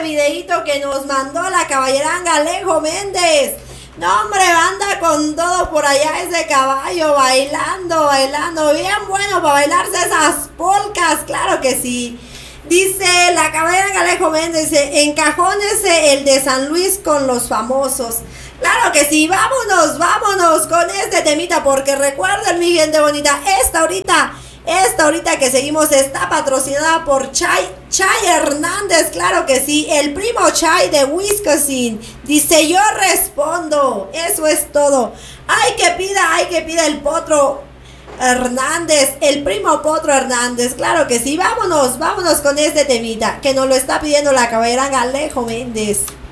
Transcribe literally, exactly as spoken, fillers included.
videíto que nos mandó la caballeranga Alejo Méndez. No, hombre, anda con todo por allá ese caballo, bailando, bailando. Bien bueno para bailarse esas polcas, claro que sí. Dice la caballera Alejo Méndez, encajónese el de San Luis con los famosos. Claro que sí, vámonos, vámonos con este temita, porque recuerden, mi gente bonita, esta ahorita, esta ahorita que seguimos está patrocinada por Chay, Chay Hernández, claro que sí, el primo Chay de Wisconsin. Dice, yo respondo, eso es todo. Ay, que pida, ay, que pida el potro Hernández, el primo Potro Hernández, claro que sí, vámonos, vámonos con este temita, que nos lo está pidiendo la caballera Alejo Méndez.